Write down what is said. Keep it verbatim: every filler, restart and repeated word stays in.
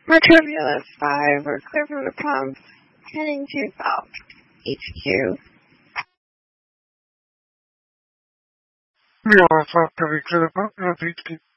Turbulence five, we're clear from the pumps, heading to South H Q. Yeah, it's not coming to the pump, H Q.